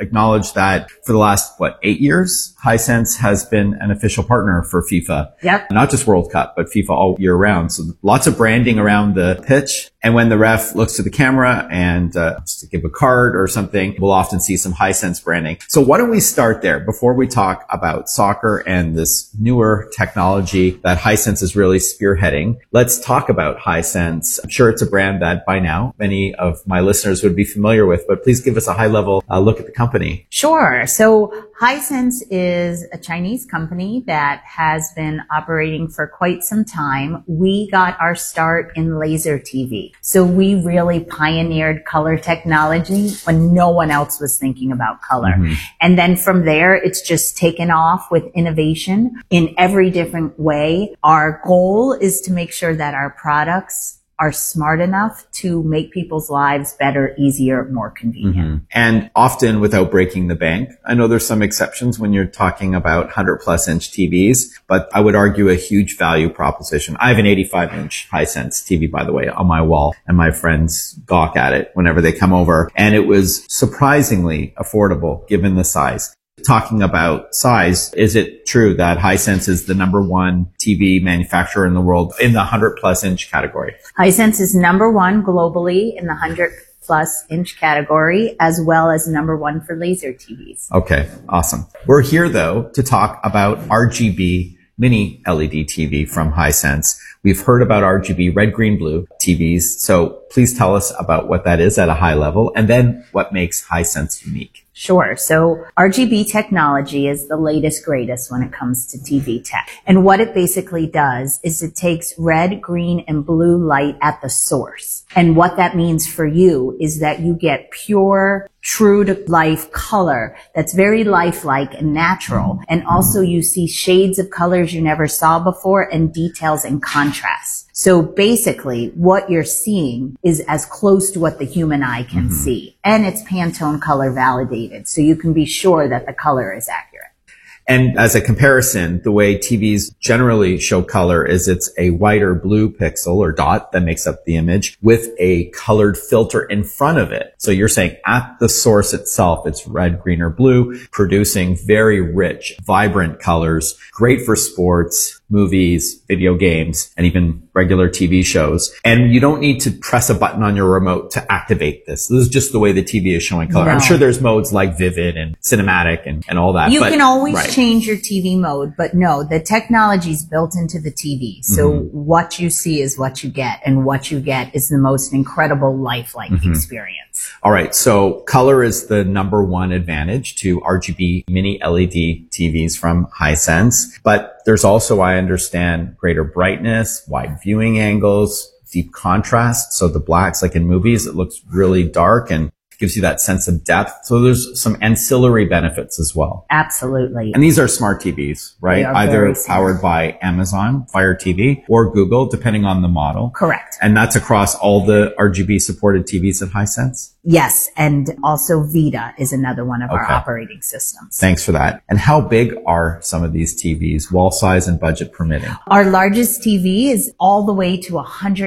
acknowledge that for the last, 8 years, Hisense has been an official partner for FIFA. Yep. Not just World Cup, but FIFA all year round. So lots of branding around the pitch. And when the ref looks to the camera and just to give a card or something, we'll often see some Hisense branding. So why don't we start there before we talk about soccer and this newer technology that Hisense is really spearheading. Let's talk about Hisense. I'm sure it's a brand that by now many of my listeners would be familiar with, but please give us a high level look at the company. Sure. So Hisense is a Chinese company that has been operating for quite some time. We got our start in laser TV. So we really pioneered color technology when no one else was thinking about color. Mm-hmm. And then from there, it's just taken off with innovation in every different way. Our goal is to make sure that our products are smart enough to make people's lives better, easier, more convenient. Mm-hmm. And often without breaking the bank. I know there's some exceptions when you're talking about 100+ inch TVs, but I would argue a huge value proposition. I have an 85-inch Hisense TV, by the way, on my wall, and my friends gawk at it whenever they come over. And it was surprisingly affordable given the size. Talking about size, is it true that Hisense is the #1 TV manufacturer in the world in the 100+ inch category? Hisense is #1 globally in the 100+ inch category, as well as #1 for laser TVs. Okay, awesome. We're here though to talk about RGB mini LED TV from Hisense. We've heard about RGB red, green, blue TVs. So please tell us about what that is at a high level and then what makes Hisense unique. Sure. So RGB technology is the latest, greatest when it comes to TV tech. And what it basically does is it takes red, green, and blue light at the source. And what that means for you is that you get pure, true to life color that's very lifelike and natural. And also you see shades of colors you never saw before and details and contrasts. So basically what you're seeing is as close to what the human eye can see. And it's Pantone color validated. So you can be sure that the color is accurate. And as a comparison, the way TVs generally show color is it's a white or blue pixel or dot that makes up the image with a colored filter in front of it. So you're saying at the source itself, it's red, green, or blue, producing very rich, vibrant colors, great for sports, movies, video games, and even regular TV shows. And you don't need to press a button on your remote to activate this. This is just the way the TV is showing color. No. I'm sure there's modes like vivid and cinematic and all that. You can always change your TV mode, but no, the technology is built into the TV. So what you see is what you get, and what you get is the most incredible lifelike experience. All right. So color is the #1 advantage to RGB mini LED TVs from Hisense, but there's also, I understand, greater brightness, wide viewing angles, deep contrast. So the blacks, like in movies, it looks really dark and gives you that sense of depth. So there's some ancillary benefits as well. Absolutely. And these are smart TVs, right? Either powered by Amazon Fire TV or Google, depending on the model. Correct. And that's across all the RGB supported TVs at Hisense? Yes. And also Vita is another one of our operating systems. Thanks for that. And how big are some of these TVs, wall size and budget permitting? Our largest TV is all the way to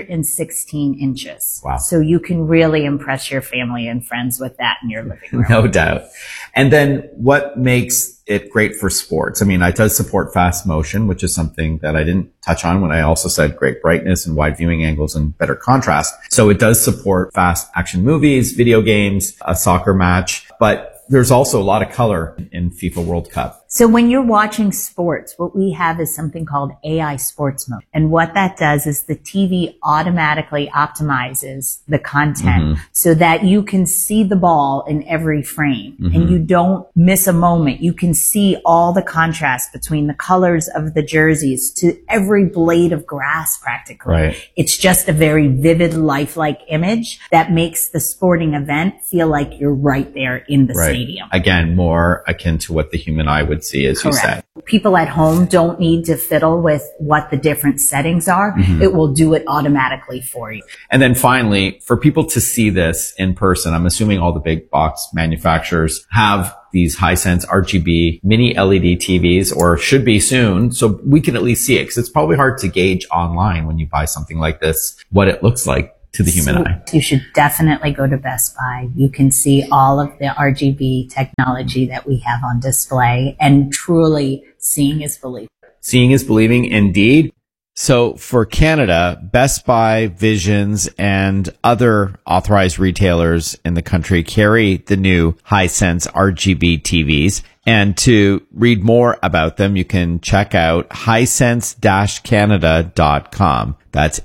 116 inches. Wow. So you can really impress your family and friends with that in your living room. No doubt. And then what makes it great for sports? I mean, it does support fast motion, which is something that I didn't touch on when I also said great brightness and wide viewing angles and better contrast. So it does support fast action movies, video games, a soccer match, but there's also a lot of color in FIFA World Cup. So when you're watching sports, what we have is something called AI Sports Mode. And what that does is the TV automatically optimizes the content so that you can see the ball in every frame and you don't miss a moment. You can see all the contrast between the colors of the jerseys to every blade of grass practically. Right. It's just a very vivid, lifelike image that makes the sporting event feel like you're right there in the stadium. Again, more akin to what the human eye would see, as you said. People at home don't need to fiddle with what the different settings are. It will do it automatically for you. And then finally, for people to see this in person, I'm assuming all the big box manufacturers have these Hisense RGB mini LED TVs, or should be soon, so we can at least see it, because it's probably hard to gauge online when you buy something like this what it looks like. to the human eye? You should definitely go to Best Buy. You can see all of the RGB technology that we have on display, and truly seeing is believing. Seeing is believing indeed. So for Canada, Best Buy, Visions, and other authorized retailers in the country carry the new Hisense RGB TVs. And to read more about them, you can check out hisense-canada.com. That's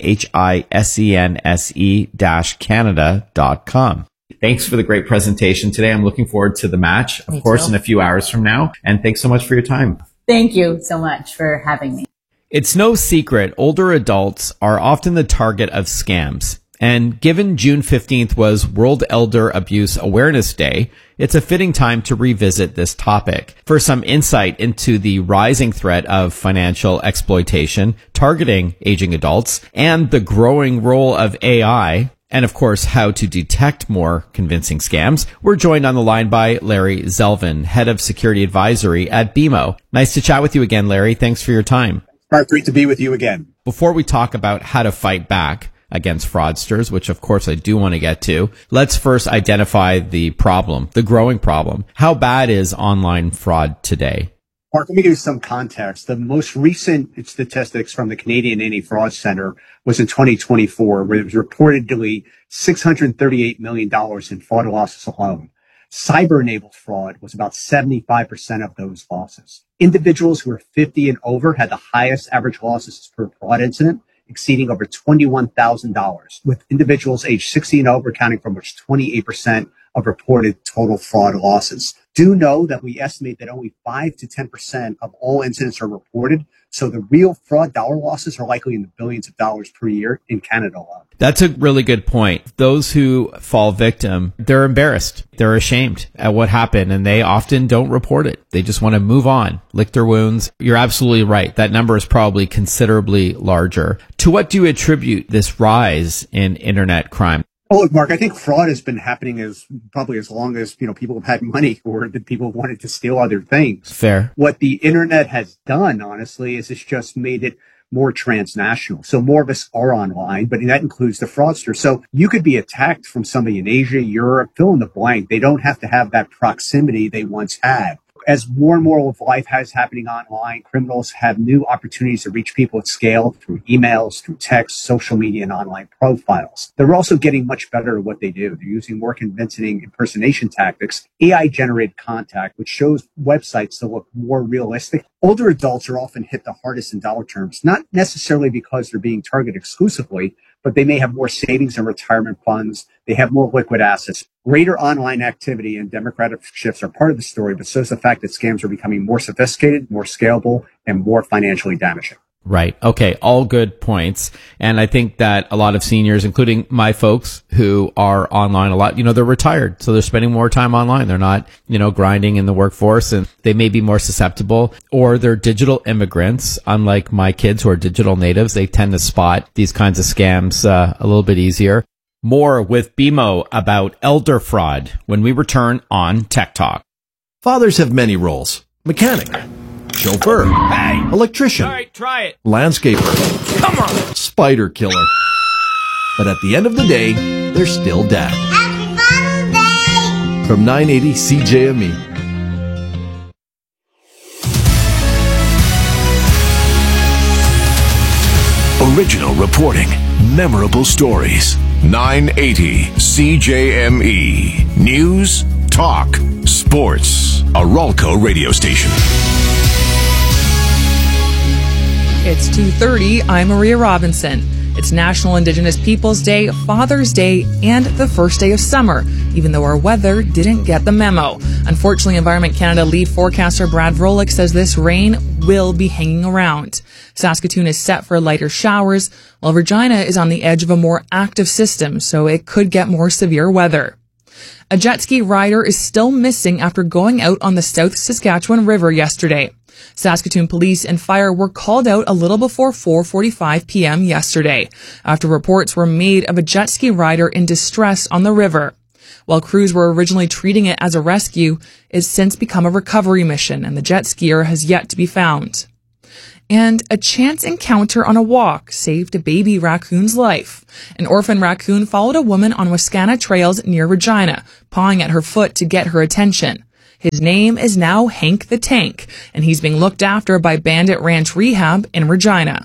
hisense-canada.com. Thanks for the great presentation today. I'm looking forward to the match, of course, in a few hours from now. And thanks so much for your time. Thank you so much for having me. It's no secret older adults are often the target of scams. And given June 15th was World Elder Abuse Awareness Day, it's a fitting time to revisit this topic. For some insight into the rising threat of financial exploitation targeting aging adults and the growing role of AI, and of course, how to detect more convincing scams, we're joined on the line by Larry Zelvin, Head of Security Advisory at BMO. Nice to chat with you again, Larry. Thanks for your time. Mark, great to be with you again. Before we talk about how to fight back against fraudsters, which of course I do want to get to, let's first identify the problem, the growing problem. How bad is online fraud today? Mark, let me give you some context. The most recent statistics from the Canadian Anti-Fraud Center was in 2024, where there was reportedly $638 million in fraud losses alone. Cyber-enabled fraud was about 75% of those losses. Individuals who were 50 and over had the highest average losses per fraud incident, exceeding over $21,000, with individuals aged 60 and over accounting for almost 28% of reported total fraud losses. Do know that we estimate that only 5 to 10% of all incidents are reported, so the real fraud dollar losses are likely in the billions of dollars per year in Canada alone. That's a really good point. Those who fall victim, they're embarrassed. They're ashamed at what happened, and they often don't report it. They just want to move on, lick their wounds. You're absolutely right. That number is probably considerably larger. To what do you attribute this rise in internet crime? Oh, look, Mark, I think fraud has been happening probably as long as, people have had money or that people have wanted to steal other things. Fair. What the internet has done, honestly, is it's just made it more transnational. So more of us are online, but that includes the fraudster. So you could be attacked from somebody in Asia, Europe, fill in the blank. They don't have to have that proximity they once had. As more and more of life has happening online, criminals have new opportunities to reach people at scale through emails, through text, social media, and online profiles. They're also getting much better at what they do. They're using more convincing impersonation tactics, AI-generated contact, which shows websites to look more realistic. Older adults are often hit the hardest in dollar terms, not necessarily because they're being targeted exclusively, but they may have more savings and retirement funds. They have more liquid assets. Greater online activity and demographic shifts are part of the story, but so is the fact that scams are becoming more sophisticated, more scalable, and more financially damaging. Right. Okay. All good points. And I think that a lot of seniors, including my folks who are online a lot, they're retired. So they're spending more time online. They're not, grinding in the workforce, and they may be more susceptible, or they're digital immigrants. Unlike my kids who are digital natives, they tend to spot these kinds of scams a little bit easier. More with BMO about elder fraud when we return on Tech Talk. Fathers have many roles. Mechanic. Chauffeur. Hey! Electrician. All right, try it. Landscaper. Come on! Spider killer. But at the end of the day, they're still dad. Happy Father's Day! From 980 CJME. Original reporting. Memorable stories. 980 CJME. News, talk, sports. A Ralco radio station. It's 2:30. I'm Maria Robinson. It's National Indigenous Peoples Day, Father's Day, and the first day of summer, even though our weather didn't get the memo. Unfortunately, Environment Canada lead forecaster Brad Vrolik says this rain will be hanging around. Saskatoon is set for lighter showers, while Regina is on the edge of a more active system, so it could get more severe weather. A jet ski rider is still missing after going out on the South Saskatchewan River yesterday. Saskatoon police and fire were called out a little before 4:45 p.m. yesterday, after reports were made of a jet ski rider in distress on the river. While crews were originally treating it as a rescue, it's since become a recovery mission, and the jet skier has yet to be found. And a chance encounter on a walk saved a baby raccoon's life. An orphan raccoon followed a woman on Wascana trails near Regina, pawing at her foot to get her attention. His name is now Hank the Tank, and he's being looked after by Bandit Ranch Rehab in Regina.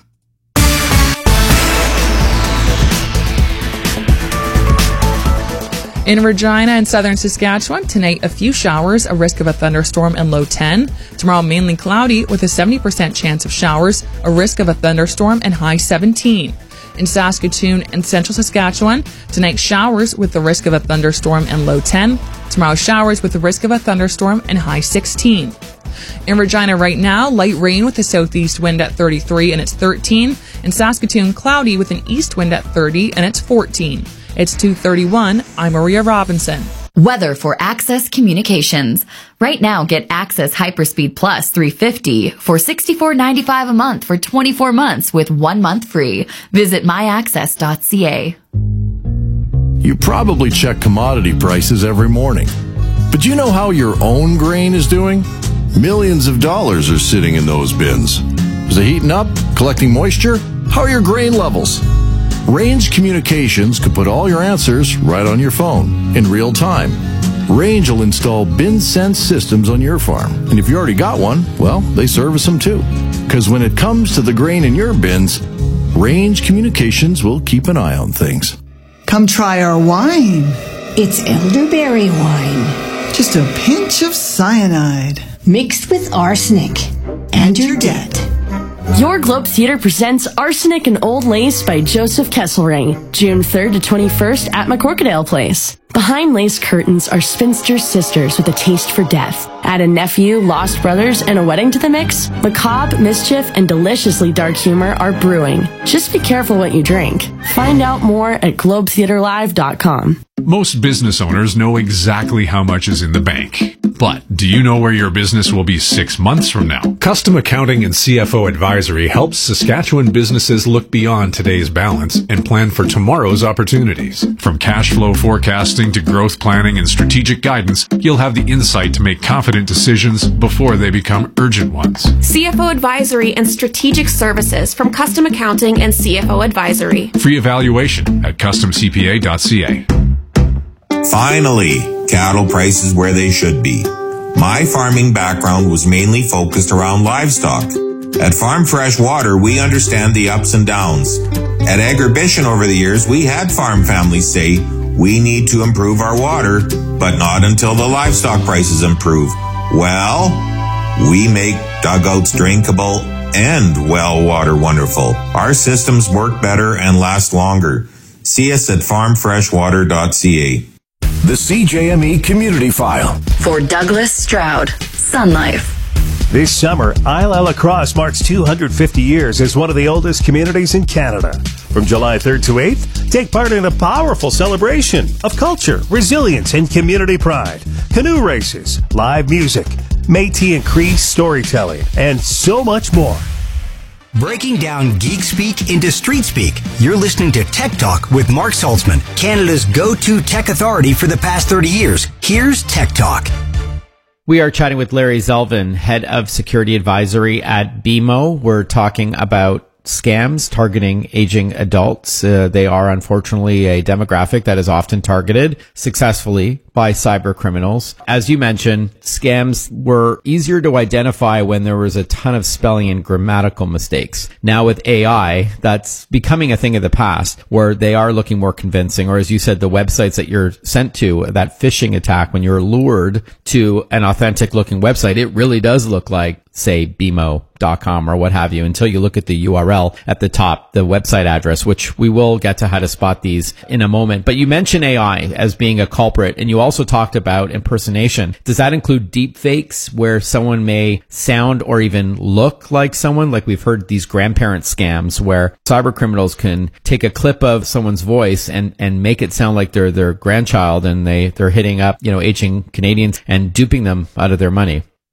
In Regina and southern Saskatchewan, tonight a few showers, a risk of a thunderstorm and low 10. Tomorrow mainly cloudy with a 70% chance of showers, a risk of a thunderstorm and high 17. In Saskatoon and central Saskatchewan, tonight showers with the risk of a thunderstorm and low 10. Tomorrow showers with the risk of a thunderstorm and high 16. In Regina right now, light rain with a southeast wind at 33 and it's 13. In Saskatoon, cloudy with an east wind at 30 and it's 14. It's 2:31. I'm Maria Robinson. Weather for Access Communications. Right now, get Access Hyperspeed Plus 350 for $64.95 a month for 24 months with 1 month free. Visit myaccess.ca. You probably check commodity prices every morning. But do you know how your own grain is doing? Millions of dollars are sitting in those bins. Is it heating up? Collecting moisture? How are your grain levels? Range Communications could put all your answers right on your phone in real time. Range will install bin sense systems on your farm. And if you already got one, well, they service them too. Because when it comes to the grain in your bins, Range Communications will keep an eye on things. Come try our wine. It's elderberry wine. Just a pinch of cyanide. Mixed with arsenic. And your debt. Your Globe Theatre presents Arsenic and Old Lace by Joseph Kesselring, June 3rd to 21st at McCorkadale Place. Behind lace curtains are spinster sisters with a taste for death. Add a nephew, lost brothers, and a wedding to the mix? Macabre, mischief, and deliciously dark humor are brewing. Just be careful what you drink. Find out more at globetheaterlive.com. Most business owners know exactly how much is in the bank. But do you know where your business will be 6 months from now? Custom Accounting and CFO Advisory helps Saskatchewan businesses look beyond today's balance and plan for tomorrow's opportunities. From cash flow forecasting to growth planning and strategic guidance, you'll have the insight to make confident decisions before they become urgent ones. CFO Advisory and Strategic Services from Custom Accounting and CFO Advisory. Free evaluation at customcpa.ca. Finally, cattle prices where they should be. My farming background was mainly focused around livestock. At Farm Fresh Water, we understand the ups and downs. At Agribition over the years, we had farm families say, we need to improve our water, but not until the livestock prices improve. Well, we make dugouts drinkable and well water wonderful. Our systems work better and last longer. See us at farmfreshwater.ca. The CJME Community File. For Douglas Stroud, Sun Life. This summer, Isle La Crosse marks 250 years as one of the oldest communities in Canada. From July 3rd to 8th, take part in a powerful celebration of culture, resilience, and community pride. Canoe races, live music, Métis and Cree storytelling, and so much more. Breaking down geek speak into street speak. You're listening to Tech Talk with Mark Saltzman, Canada's go-to tech authority for the past 30 years. Here's Tech Talk. We are chatting with Larry Zelvin, head of security advisory at BMO. We're talking about scams targeting aging adults. They are unfortunately a demographic that is often targeted successfully by cyber criminals. As you mentioned, scams were easier to identify when there was a ton of spelling and grammatical mistakes. Now with AI, that's becoming a thing of the past where they are looking more convincing. Or as you said, the websites that you're sent to, that phishing attack, when you're lured to an authentic looking website, it really does look like, say, BMO.com or what have you, until you look at the URL at the top, the website address, which we will get to how to spot these in a moment. But you mentioned AI as being a culprit, and you also talked about impersonation. Does that include deep fakes where someone may sound or even look like someone? Like we've heard these grandparent scams where cyber criminals can take a clip of someone's voice and make it sound like they're their grandchild, and they're hitting up, aging Canadians and duping them out of their money.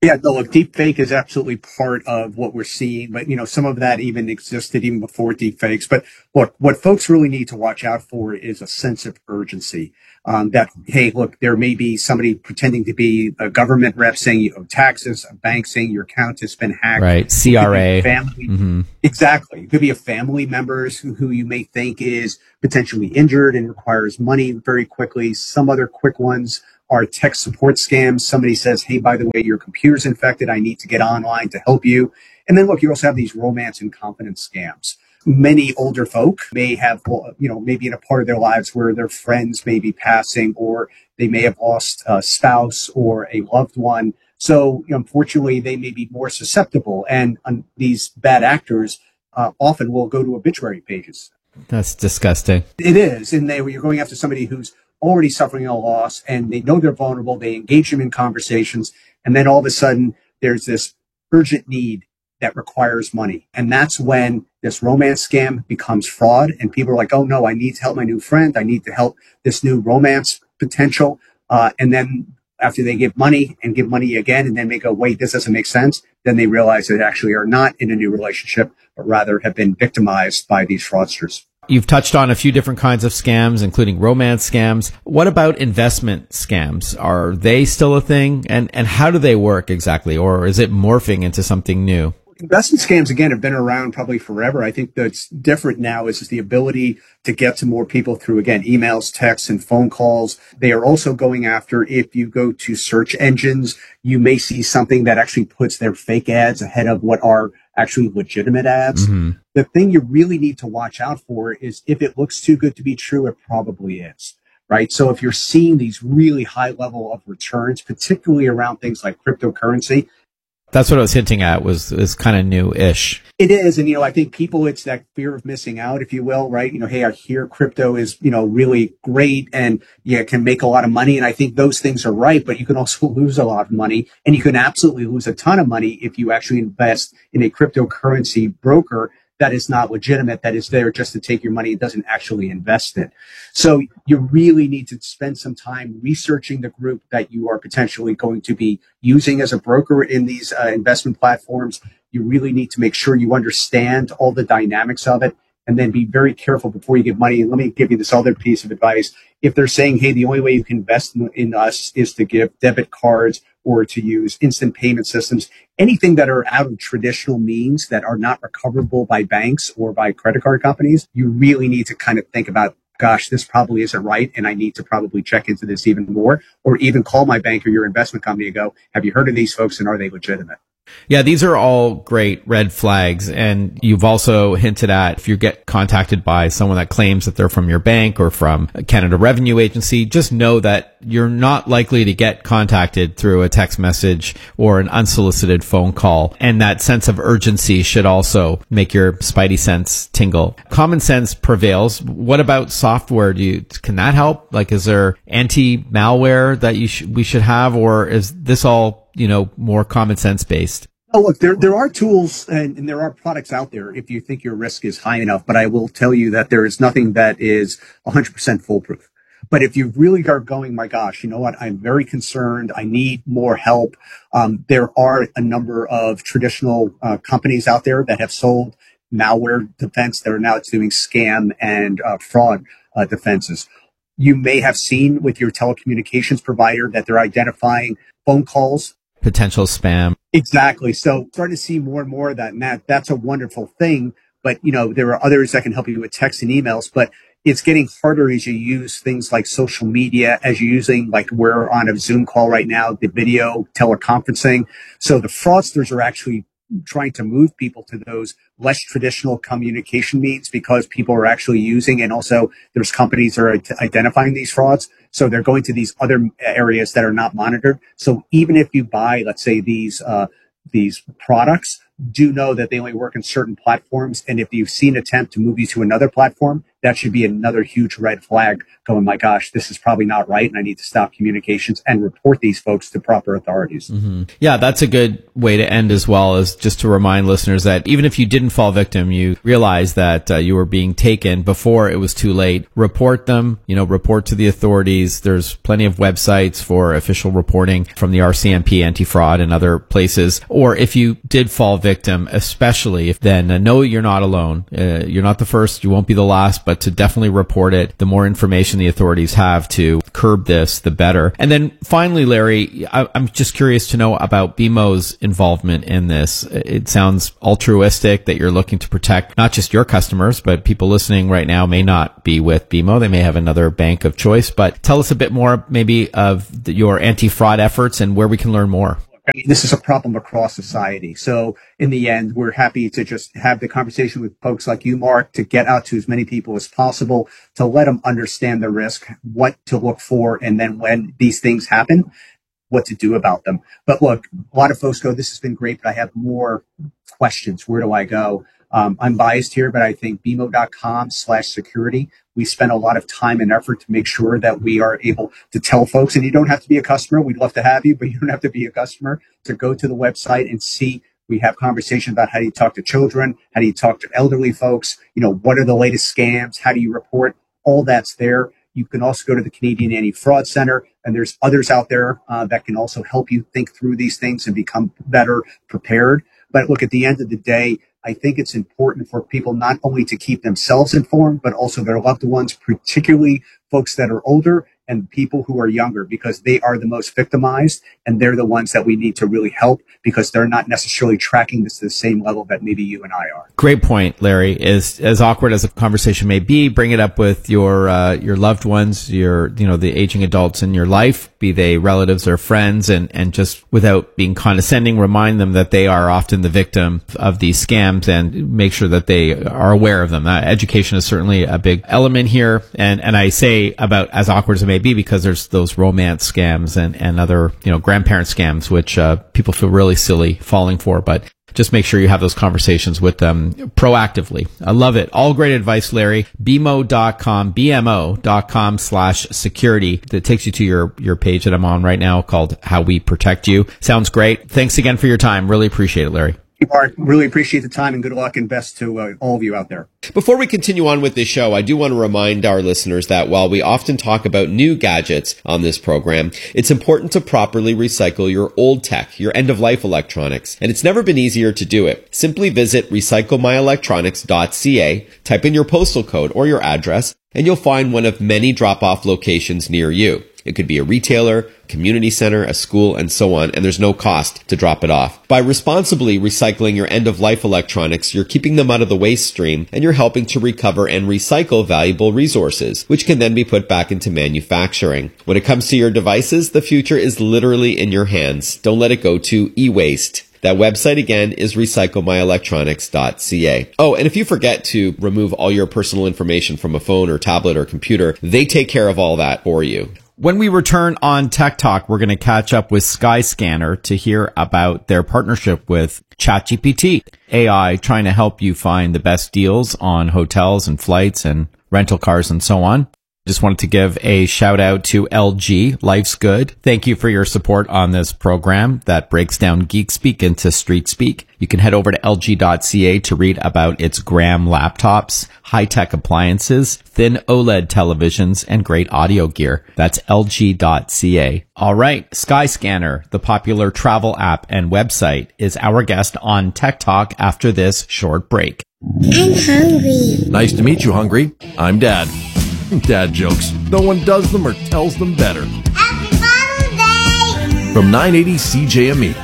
Yeah, no, look, deep fake is absolutely part of what we're seeing, but some of that even existed even before deep fakes. But look, what folks really need to watch out for is a sense of urgency. That, hey, look, there may be somebody pretending to be a government rep saying you owe taxes, a bank saying your account has been hacked. Right. CRA. Family. Mm-hmm. Exactly. It could be a family member who you may think is potentially injured and requires money very quickly. Some other quick ones are tech support scams. Somebody says, hey, by the way, your computer's infected. I need to get online to help you. And then look, you also have these romance and confidence scams. Many older folk may have, maybe in a part of their lives where their friends may be passing, or they may have lost a spouse or a loved one. So unfortunately, they may be more susceptible. And these bad actors often will go to obituary pages. That's disgusting. It is. And you're going after somebody who's already suffering a loss, and they know they're vulnerable. They engage them in conversations. And then all of a sudden, there's this urgent need that requires money. And that's when this romance scam becomes fraud. And people are like, oh, no, I need to help my new friend. I need to help this new romance potential. And then after they give money and give money again, and then they go, wait, this doesn't make sense. Then they realize they actually are not in a new relationship, but rather have been victimized by these fraudsters. You've touched on a few different kinds of scams, including romance scams. What about investment scams? Are they still a thing? And how do they work exactly? Or is it morphing into something new? Investment scams, again, have been around probably forever. I think that's different now is the ability to get to more people through, again, emails, texts, and phone calls. They are also going after, if you go to search engines, you may see something that actually puts their fake ads ahead of what are actually legitimate ads. Mm-hmm. The thing you really need to watch out for is if it looks too good to be true, it probably is. Right. So if you're seeing these really high level of returns, particularly around things like cryptocurrency. That's what I was hinting at is kind of new-ish. It is. And, I think people, it's that fear of missing out, if you will, right? Hey, I hear crypto is, really great and can make a lot of money. And I think those things are right, but you can also lose a lot of money, and you can absolutely lose a ton of money if you actually invest in a cryptocurrency broker that is not legitimate, that is there just to take your money and doesn't actually invest it. So you really need to spend some time researching the group that you are potentially going to be using as a broker in these investment platforms. You really need to make sure you understand all the dynamics of it, and then be very careful before you give money. And let me give you this other piece of advice. If they're saying, hey, the only way you can invest in us is to give debit cards or to use instant payment systems, anything that are out of traditional means that are not recoverable by banks or by credit card companies, you really need to kind of think about, gosh, this probably isn't right, and I need to probably check into this even more, or even call my bank or your investment company and go, have you heard of these folks, and are they legitimate? Yeah, these are all great red flags. And you've also hinted at, if you get contacted by someone that claims that they're from your bank or from Canada Revenue Agency, just know that you're not likely to get contacted through a text message or an unsolicited phone call. And that sense of urgency should also make your spidey sense tingle. Common sense prevails. What about software? Can that help? Like, is there anti-malware that we should have, or is this all more common sense based? Oh, look, there are tools and there are products out there if you think your risk is high enough, but I will tell you that there is nothing that is 100% foolproof. But if you really are going, my gosh, you know what, I'm very concerned, I need more help. There are a number of traditional companies out there that have sold malware defense that are now doing scam and fraud defenses. You may have seen with your telecommunications provider that they're identifying phone calls, potential spam. Exactly. So starting to see more and more of that. And that's a wonderful thing. But, there are others that can help you with text and emails, but it's getting harder as you use things like social media, as you're using, like we're on a Zoom call right now, the video teleconferencing. So the fraudsters are actually trying to move people to those less traditional communication means because people are actually using, and also there's companies that are identifying these frauds. So they're going to these other areas that are not monitored. So even if you buy, let's say, these products, do know that they only work in certain platforms. And if you see an attempt to move you to another platform, that should be another huge red flag going, my gosh, this is probably not right. And I need to stop communications and report these folks to proper authorities. Mm-hmm. Yeah, that's a good way to end as well, as just to remind listeners that even if you didn't fall victim, you realize that you were being taken before it was too late. Report them, report to the authorities. There's plenty of websites for official reporting from the RCMP, anti-fraud, and other places. Or if you did fall victim, especially, then know you're not alone. You're not the first, you won't be the last, but to definitely report it. The more information the authorities have to curb this, the better. And then finally, Larry, I'm just curious to know about BMO's involvement in this. It sounds altruistic that you're looking to protect not just your customers, but people listening right now may not be with BMO. They may have another bank of choice, but tell us a bit more maybe of your anti-fraud efforts and where we can learn more. I mean, this is a problem across society. So in the end, we're happy to just have the conversation with folks like you, Mark, to get out to as many people as possible, to let them understand the risk, what to look for, and then when these things happen, what to do about them. But look, a lot of folks go, this has been great, but I have more questions. Where do I go? I'm biased here, but I think bmo.com/security. We spend a lot of time and effort to make sure that we are able to tell folks, and you don't have to be a customer. We'd love to have you, but you don't have to be a customer to go to the website and see. We have conversations about how do you talk to children? How do you talk to elderly folks? What are the latest scams? How do you report? All that's there. You can also go to the Canadian Anti-Fraud Center, and there's others out there that can also help you think through these things and become better prepared. But look, at the end of the day, I think it's important for people not only to keep themselves informed, but also their loved ones, particularly folks that are older and people who are younger, because they are the most victimized, and they're the ones that we need to really help because they're not necessarily tracking this to the same level that maybe you and I are. Great point, Larry. As awkward as a conversation may be, bring it up with your loved ones, the aging adults in your life, be they relatives or friends, and just without being condescending, remind them that they are often the victim of these scams and make sure that they are aware of them. Education is certainly a big element here. And I say about as awkward as it may be because there's those romance scams and other, grandparent scams, which people feel really silly falling for. But just make sure you have those conversations with them proactively. I love it. All great advice, Larry. BMO.com/security. That takes you to your page that I'm on right now called How We Protect You. Sounds great. Thanks again for your time. Really appreciate it, Larry. Mark, really appreciate the time, and good luck and best to all of you out there. Before we continue on with this show, I do want to remind our listeners that while we often talk about new gadgets on this program, it's important to properly recycle your old tech, your end-of-life electronics, and it's never been easier to do it. Simply visit recyclemyelectronics.ca, type in your postal code or your address, and you'll find one of many drop-off locations near you. It could be a retailer, community center, a school, and so on, and there's no cost to drop it off. By responsibly recycling your end-of-life electronics, you're keeping them out of the waste stream, and you're helping to recover and recycle valuable resources, which can then be put back into manufacturing. When it comes to your devices, the future is literally in your hands. Don't let it go to e-waste. That website again is recyclemyelectronics.ca. Oh, and if you forget to remove all your personal information from a phone or tablet or computer, they take care of all that for you. When we return on Tech Talk, we're going to catch up with Skyscanner to hear about their partnership with ChatGPT AI, trying to help you find the best deals on hotels and flights and rental cars and so on. Just wanted to give a shout out to LG. Life's good. Thank you for your support on this program that breaks down geek speak into street speak. You can head over to lg.ca to read about its Gram laptops, high-tech appliances, thin OLED televisions, and great audio gear. That's lg.ca. All right. Skyscanner, the popular travel app and website, is our guest on Tech Talk after this short break. I'm hungry. Nice to meet you, Hungry. I'm Dad. Dad jokes. No one does them or tells them better. Happy Father's Day! From 980 CJME.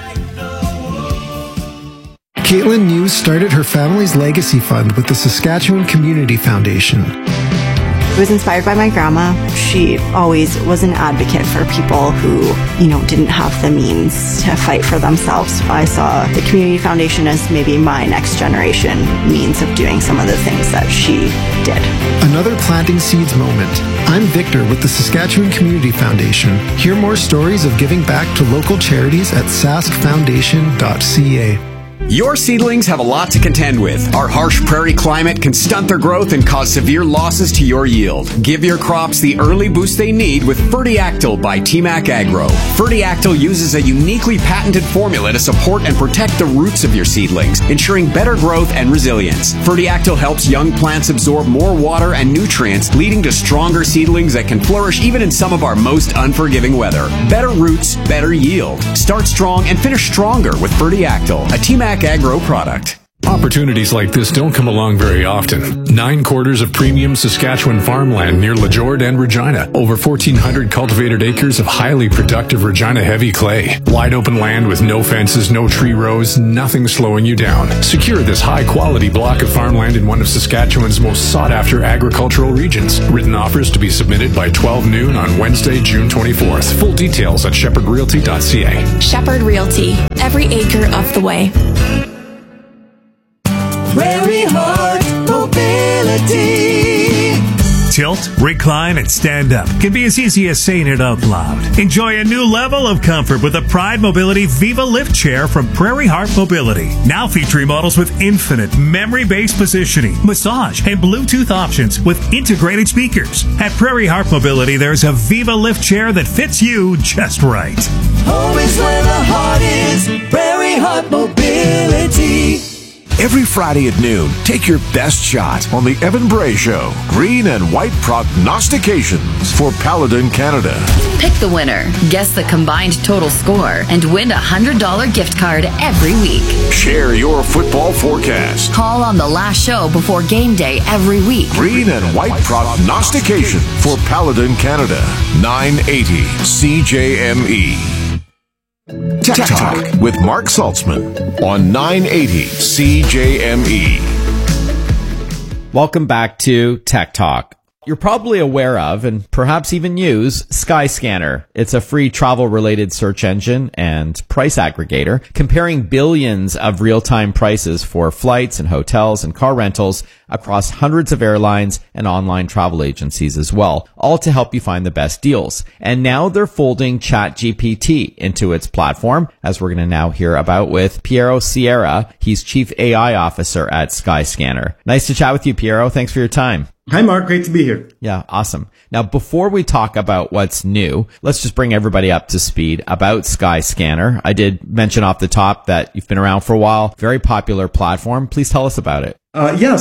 Caitlin News started her family's legacy fund with the Saskatchewan Community Foundation. It was inspired by my grandma. She always was an advocate for people who, didn't have the means to fight for themselves. I saw the Community Foundation as maybe my next generation means of doing some of the things that she did. Another planting seeds moment. I'm Victor with the Saskatchewan Community Foundation. Hear more stories of giving back to local charities at saskfoundation.ca. Your seedlings have a lot to contend with. Our harsh prairie climate can stunt their growth and cause severe losses to your yield. Give your crops the early boost they need with Fertiactyl by TMAC Agro. Fertiactyl uses a uniquely patented formula to support and protect the roots of your seedlings, ensuring better growth and resilience. Fertiactyl helps young plants absorb more water and nutrients, leading to stronger seedlings that can flourish even in some of our most unforgiving weather. Better roots, better yield. Start strong and finish stronger with Fertiactyl, a TMAC Agro product. Opportunities like this don't come along very often. 9 quarters of premium Saskatchewan farmland near Lajord and Regina. Over 1,400 cultivated acres of highly productive Regina heavy clay. Wide open land with no fences, no tree rows, nothing slowing you down. Secure this high quality block of farmland in one of Saskatchewan's most sought after agricultural regions. Written offers to be submitted by 12 noon on Wednesday, June 24th. Full details at shepherdrealty.ca. Shepherd Realty. Every acre of the way. Prairie Heart Mobility. Tilt, recline, and stand up can be as easy as saying it out loud. Enjoy a new level of comfort with the Pride Mobility Viva Lift Chair from Prairie Heart Mobility. Now featuring models with infinite memory-based positioning, massage, and Bluetooth options with integrated speakers. At Prairie Heart Mobility, there's a Viva Lift Chair that fits you just right. Home is where the heart is. Prairie Heart Mobility. Every Friday at noon, take your best shot on the Evan Bray Show. Green and white prognostications for Paladin Canada. Pick the winner, guess the combined total score, and win a $100 gift card every week. Share your football forecast. Call on the last show before game day every week. Green and white prognostication for Paladin Canada. 980 CJME. Tech Talk with Mark Saltzman on 980 CJME. Welcome back to Tech Talk. You're probably aware of, and perhaps even use, Skyscanner. It's a free travel-related search engine and price aggregator, comparing billions of real-time prices for flights and hotels and car rentals across hundreds of airlines and online travel agencies as well, all to help you find the best deals. And now they're folding ChatGPT into its platform, as we're going to now hear about with Piero Sierra. He's Chief AI Officer at Skyscanner. Nice to chat with you, Piero. Thanks for your time. Hi, Mark. Great to be here. Yeah, awesome. Now, before we talk about what's new, let's just bring everybody up to speed about Skyscanner. I did mention off the top that you've been around for a while. Very popular platform. Please tell us about it.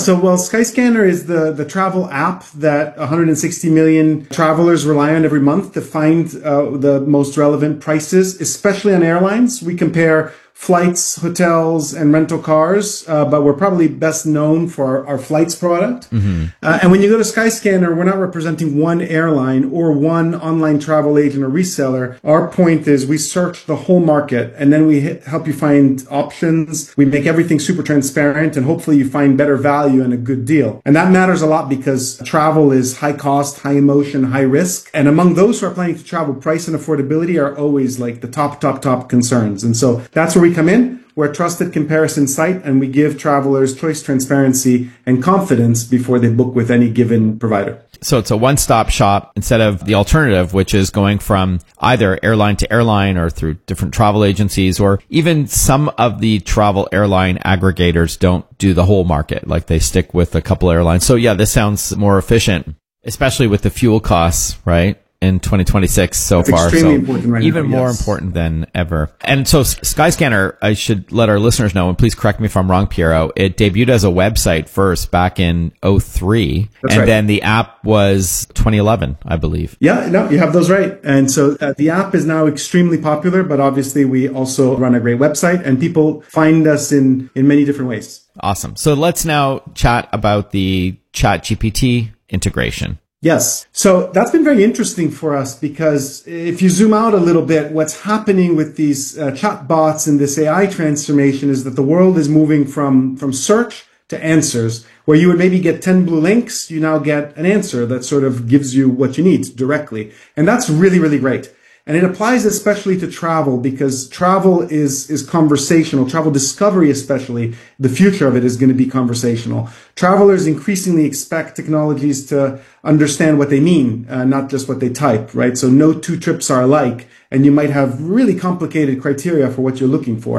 Skyscanner is the travel app that 160 million travelers rely on every month to find the most relevant prices, especially on airlines. We compare flights, hotels, and rental cars, but we're probably best known for our flights product. Mm-hmm. And when you go to Skyscanner, we're not representing one airline or one online travel agent or reseller. Our point is we search the whole market, and then we help you find options. We make everything super transparent, and hopefully you find better value and a good deal. And that matters a lot because travel is high cost, high emotion, high risk. And among those who are planning to travel, price and affordability are always like the top concerns. And so that's where we come in. We're a trusted comparison site, and we give travelers choice, transparency, and confidence before they book with any given provider. So it's a one-stop shop instead of the alternative, which is going from either airline to airline or through different travel agencies, or even some of the travel airline aggregators don't do the whole market. Like they stick with a couple airlines. So yeah, this sounds more efficient, especially with the fuel costs, right? In 2026 so That's far. Extremely important right even now, more yes. important than ever. And so Skyscanner, I should let our listeners know, and please correct me if I'm wrong, Piero, it debuted as a website first back in 2003. And then the app was 2011, I believe. Yeah, no, you have those right. And so the app is now extremely popular, but obviously we also run a great website, and people find us in many different ways. Awesome. So let's now chat about the ChatGPT integration. Yes. So that's been very interesting for us because if you zoom out a little bit, what's happening with these chat bots and this AI transformation is that the world is moving from search to answers. Where you would maybe get 10 blue links, you now get an answer that sort of gives you what you need directly. And that's really, really great. And it applies especially to travel because travel is conversational. Travel discovery especially, the future of it is going to be conversational. Travelers increasingly expect technologies to understand what they mean, not just what they type, right? So no two trips are alike, and you might have really complicated criteria for what you're looking for.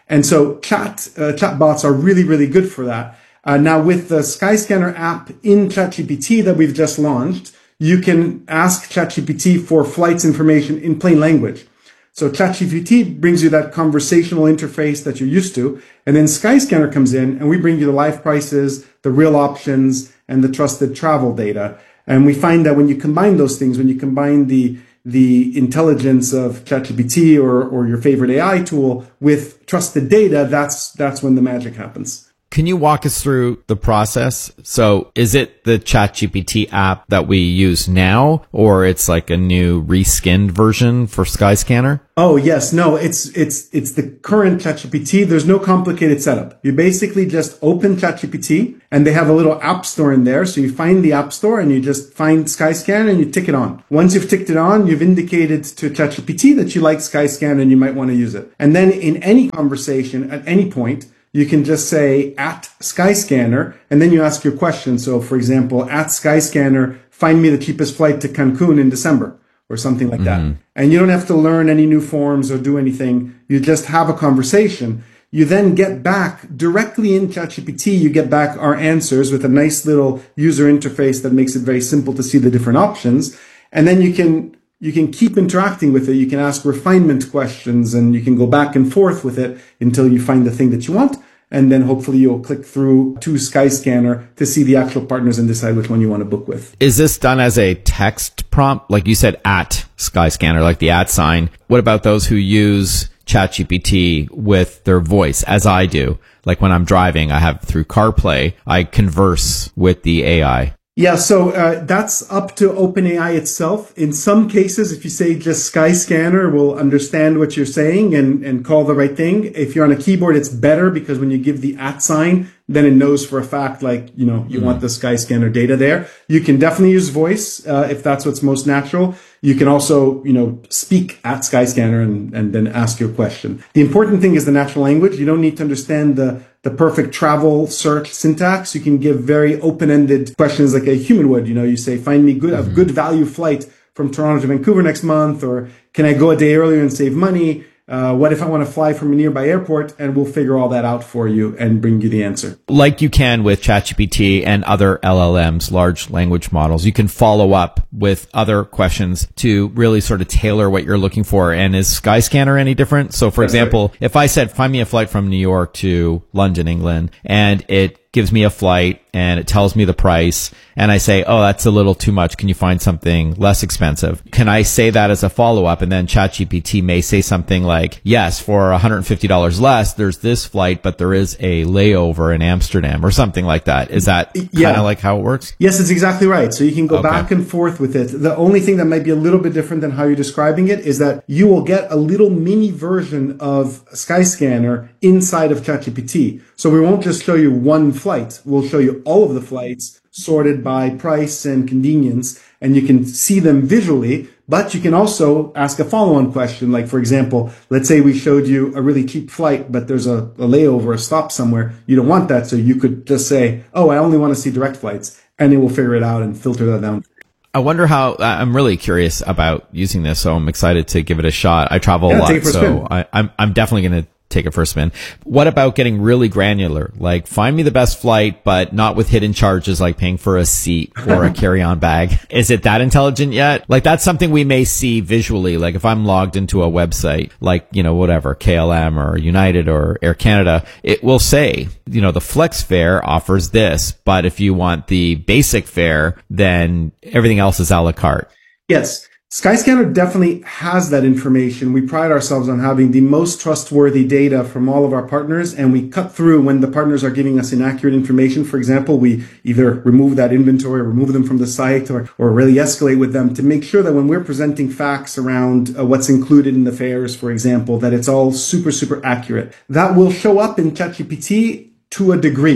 And so chatbots are really, really good for that. Now with the Skyscanner app in ChatGPT that we've just launched, you can ask ChatGPT for flights information in plain language. So ChatGPT brings you that conversational interface that you're used to, and then Skyscanner comes in and we bring you the live prices, the real options, and the trusted travel data. And we find that when you combine those things, when you combine the intelligence of ChatGPT or your favorite AI tool with trusted data, that's when the magic happens. Can you walk us through the process? So is it the ChatGPT app that we use now, or it's like a new reskinned version for Skyscanner? Oh, yes. No, it's the current ChatGPT. There's no complicated setup. You basically just open ChatGPT and they have a little app store in there. So you find the app store and you just find Skyscanner and you tick it on. Once you've ticked it on, you've indicated to ChatGPT that you like Skyscanner and you might want to use it. And then in any conversation at any point, you can just say at Skyscanner, and then you ask your question. So for example, at Skyscanner, find me the cheapest flight to Cancun in December or something like that. And you don't have to learn any new forms or do anything. You just have a conversation. You then get back directly in ChatGPT, you get back our answers with a nice little user interface that makes it very simple to see the different options. And then you can keep interacting with it. You can ask refinement questions and you can go back and forth with it until you find the thing that you want. And then hopefully you'll click through to Skyscanner to see the actual partners and decide which one you want to book with. Is this done as a text prompt? Like you said, at Skyscanner, like the at sign. What about those who use ChatGPT with their voice, as I do? Like when I'm driving, I have through CarPlay, I converse with the AI. Yeah, so that's up to OpenAI itself. In some cases, if you say just Skyscanner will understand what you're saying and call the right thing. If you're on a keyboard, it's better because when you give the at sign, then it knows for a fact, like, you know, you want the Skyscanner data there. You can definitely use voice if that's what's most natural. You can also, you know, speak at Skyscanner and then ask your question. The important thing is the natural language. You don't need to understand the perfect travel search syntax. You can give very open-ended questions like a human would. You know, you say, find me a good value flight from Toronto to Vancouver next month, or can I go a day earlier and save money? What if I want to fly from a nearby airport? And we'll figure all that out for you and bring you the answer. Like you can with ChatGPT and other LLMs, large language models, you can follow up with other questions to really sort of tailor what you're looking for. And is Skyscanner any different? So for example, if I said, find me a flight from New York to London, England, and it gives me a flight and it tells me the price, and I say, oh, that's a little too much. Can you find something less expensive? Can I say that as a follow-up? And then ChatGPT may say something like, yes, for $150 less, there's this flight, but there is a layover in Amsterdam or something like that. Is that kind of like how it works? Yes, it's exactly right. So you can go back and forth with it. The only thing that might be a little bit different than how you're describing it is that you will get a little mini version of Skyscanner inside of ChatGPT. So we won't just show you one flight. We'll show you all of the flights sorted by price and convenience, and you can see them visually, but you can also ask a follow-on question. Like, for example, let's say we showed you a really cheap flight, but there's a layover, a stop somewhere. You don't want that, so you could just say, oh, I only want to see direct flights, and it will figure it out and filter that down. I wonder how, I'm really curious about using this, so I'm excited to give it a shot. I travel a lot, so I'm definitely going to take it for a spin. What about getting really granular? Like, find me the best flight, but not with hidden charges like paying for a seat or a carry-on bag. Is it that intelligent yet? Like, that's something we may see visually. Like, if I'm logged into a website, like, you know, whatever, KLM or United or Air Canada, it will say, you know, the flex fare offers this, but if you want the basic fare, then everything else is a la carte. Yes. Skyscanner definitely has that information. We pride ourselves on having the most trustworthy data from all of our partners, and we cut through when the partners are giving us inaccurate information. For example, we either remove that inventory, remove them from the site, or really escalate with them to make sure that when we're presenting facts around what's included in the fares, for example, that it's all super, super accurate. That will show up in ChatGPT to a degree.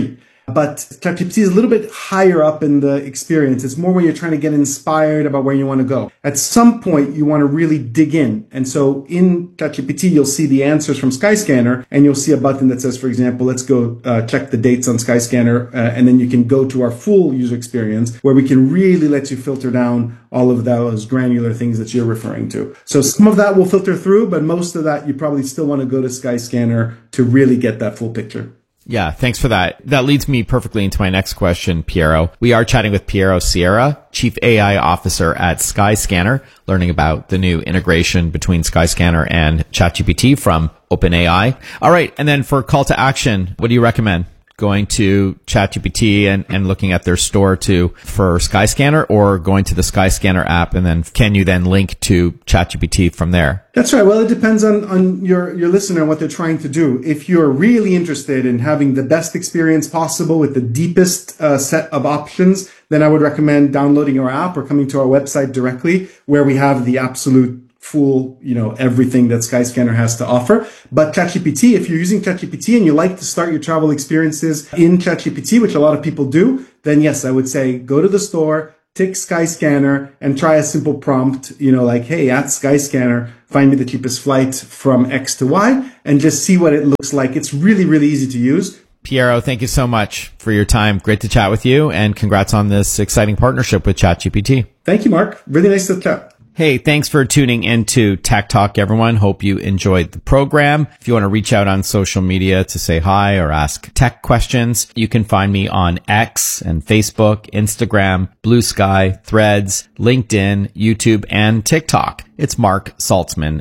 But ChatGPT is a little bit higher up in the experience. It's more when you're trying to get inspired about where you want to go. At some point, you want to really dig in. And so in ChatGPT, you'll see the answers from Skyscanner, and you'll see a button that says, for example, let's go check the dates on Skyscanner, and then you can go to our full user experience where we can really let you filter down all of those granular things that you're referring to. So some of that will filter through, but most of that, you probably still want to go to Skyscanner to really get that full picture. Yeah, thanks for that. That leads me perfectly into my next question, Piero. We are chatting with Piero Sierra, Chief AI Officer at Skyscanner, learning about the new integration between Skyscanner and ChatGPT from OpenAI. All right, and then for call to action, what do you recommend? Going to ChatGPT and looking at their store for Skyscanner, or going to the Skyscanner app, and then can you then link to ChatGPT from there? That's right. Well, it depends on your listener and what they're trying to do. If you're really interested in having the best experience possible with the deepest set of options, then I would recommend downloading our app or coming to our website directly, where we have the absolute full, everything that Skyscanner has to offer. But ChatGPT, if you're using ChatGPT and you like to start your travel experiences in ChatGPT, which a lot of people do, then yes, I would say go to the store, tick Skyscanner, and try a simple prompt, like, hey, at Skyscanner, find me the cheapest flight from X to Y, and just see what it looks like. It's really, really easy to use. Piero, thank you so much for your time. Great to chat with you, and congrats on this exciting partnership with ChatGPT. Thank you, Mark. Really nice to chat. Hey, thanks for tuning into Tech Talk, everyone. Hope you enjoyed the program. If you want to reach out on social media to say hi or ask tech questions, you can find me on X and Facebook, Instagram, Blue Sky, Threads, LinkedIn, YouTube, and TikTok. It's Mark Saltzman,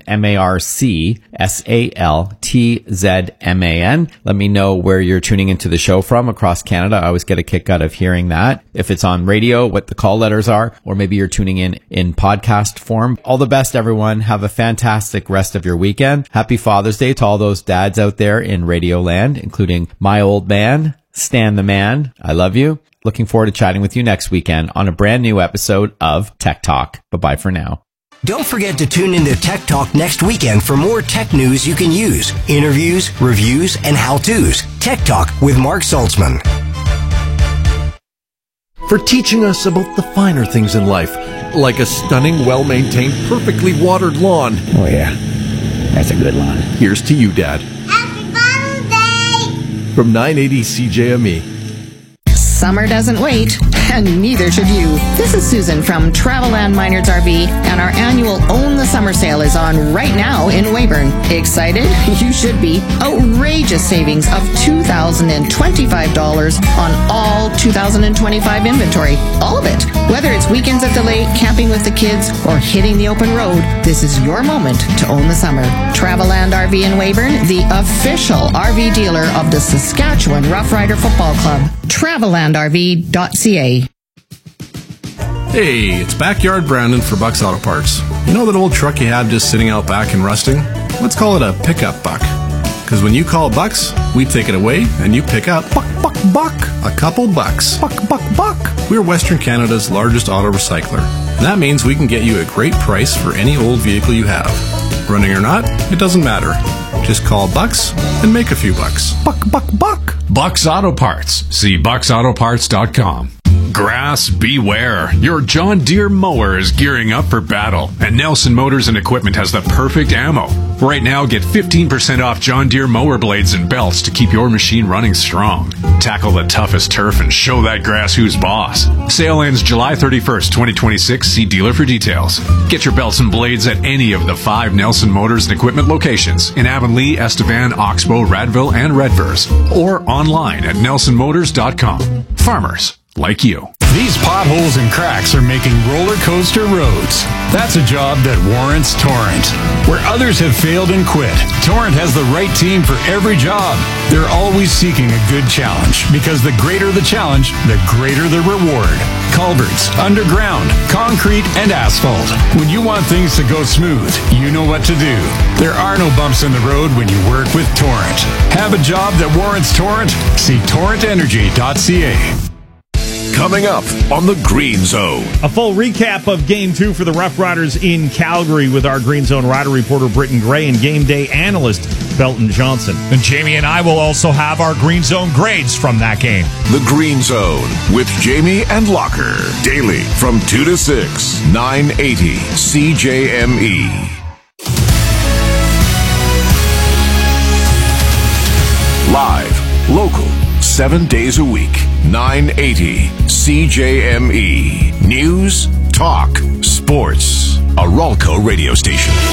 MarkSaltzman. Let me know where you're tuning into the show from across Canada. I always get a kick out of hearing that. If it's on radio, what the call letters are, or maybe you're tuning in podcast form. All the best, everyone. Have a fantastic rest of your weekend. Happy Father's Day to all those dads out there in Radio Land, including my old man, Stan the Man. I love you. Looking forward to chatting with you next weekend on a brand new episode of Tech Talk. Bye-bye for now. Don't forget to tune into Tech Talk next weekend for more tech news you can use, interviews, reviews, and how-tos. Tech Talk with Mark Saltzman. For teaching us about the finer things in life, like a stunning, well-maintained, perfectly watered lawn. Oh yeah, that's a good lawn. Here's to you, Dad. Happy Father's Day! From 980 CJME. Summer doesn't wait, and neither should you. This is Susan from Travelland Minards RV, and our annual Own the Summer sale is on right now in Weyburn. Excited? You should be. Outrageous savings of $2,025 on all 2025 inventory. All of it. Whether it's weekends at the lake, camping with the kids, or hitting the open road, this is your moment to own the summer. Travelland RV in Weyburn, the official RV dealer of the Saskatchewan Rough Rider Football Club. TravellandRV.ca. Hey, it's Backyard Brandon for Buck's Auto Parts. You know that old truck you had just sitting out back and rusting? Let's call it a pickup buck. Because when you call Bucks, we take it away and you pick up buck, a couple bucks. Buck. We're Western Canada's largest auto recycler. And that means we can get you a great price for any old vehicle you have. Running or not, it doesn't matter. Just call Bucks and make a few bucks. Buck. Bucks Auto Parts. See bucksautoparts.com. Grass, beware. Your John Deere mower is gearing up for battle, and Nelson Motors and Equipment has the perfect ammo. Right now, get 15% off John Deere mower blades and belts to keep your machine running strong. Tackle the toughest turf and show that grass who's boss. Sale ends July 31st, 2026. See dealer for details. Get your belts and blades at any of the 5 Nelson Motors and Equipment locations in Avonlea, Estevan, Oxbow, Radville, and Redvers, or online at nelsonmotors.com. Farmers like you. These potholes and cracks are making roller coaster roads. That's a job that warrants Torrent. Where others have failed and quit, Torrent has the right team for every job. They're always seeking a good challenge, because the greater the challenge, the greater the reward. Culverts, underground, concrete, and asphalt. When you want things to go smooth, you know what to do. There are no bumps in the road when you work with Torrent. Have a job that warrants Torrent? See torrentenergy.ca. Coming up on the Green Zone. A full recap of Game 2 for the Rough Riders in Calgary with our Green Zone Rider reporter Britton Gray and game day analyst Belton Johnson. And Jamie and I will also have our Green Zone grades from that game. The Green Zone with Jamie and Locker. Daily from 2 to 6, 980 CJME. Live, local, 7 days a week, 980 CJME. News, talk, sports. A Ralco radio station.